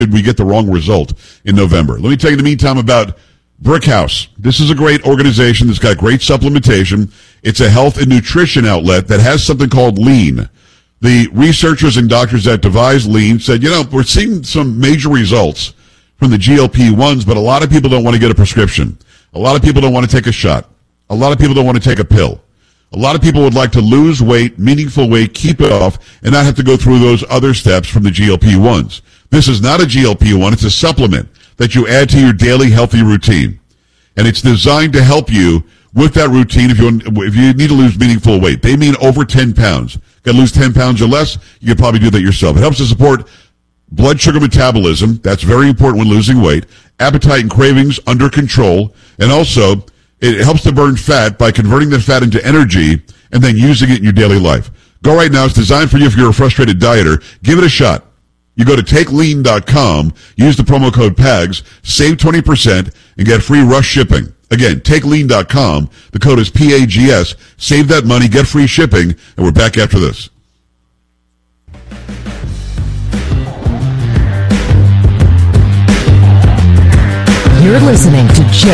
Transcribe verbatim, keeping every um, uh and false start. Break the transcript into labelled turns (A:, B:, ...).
A: we get the wrong result in November. Let me tell you in the meantime about Brickhouse. This is a great organization that's got great supplementation. It's a health and nutrition outlet that has something called Lean. The researchers and doctors that devised Lean said, you know, we're seeing some major results from the G L P ones, but a lot of people don't want to get a prescription. A lot of people don't want to take a shot. A lot of people don't want to take a pill. A lot of people would like to lose weight, meaningful weight, keep it off, and not have to go through those other steps from the G L P ones. This is not a G L P one. It's a supplement that you add to your daily healthy routine. And it's designed to help you with that routine if you if you need to lose meaningful weight. They mean over ten pounds. Got to lose ten pounds or less, you can probably do that yourself. It helps to support blood sugar metabolism. That's very important when losing weight. Appetite and cravings under control. And also, it helps to burn fat by converting the fat into energy and then using it in your daily life. Go right now. It's designed for you if you're a frustrated dieter. Give it a shot. You go to take lean dot com, use the promo code P A G S, save twenty percent, and get free rush shipping. Again, take lean dot com. The code is P A G S. Save that money, get free shipping, and we're back after this.
B: You're listening to J.